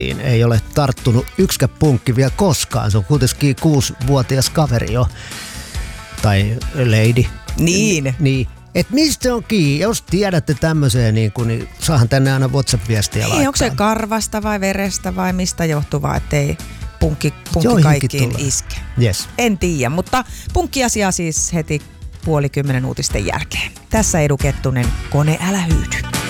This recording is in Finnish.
ei ole tarttunut yksikä punkki vielä koskaan. Se on kuitenkin 6-vuotias kaveri jo. Tai lady. Niin. Et mistä se on kiinni? Jos tiedätte tämmöiseen, niin saahan tänne aina WhatsApp-viestiä laittaa. Onko se karvasta vai verestä vai mistä johtuvaa, ettei punkki kaikkiin iske? Yes. En tiedä, mutta punkkiasiaa siis heti 9:30 uutisten jälkeen. Tässä Edu Kettunen, Kone älä hyydy.